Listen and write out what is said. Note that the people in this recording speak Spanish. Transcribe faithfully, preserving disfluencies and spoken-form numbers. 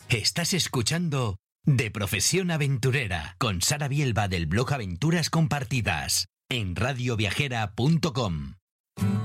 Estás escuchando De Profesión Aventurera con Sara Bielba del blog Aventuras Compartidas en radio viajera punto com.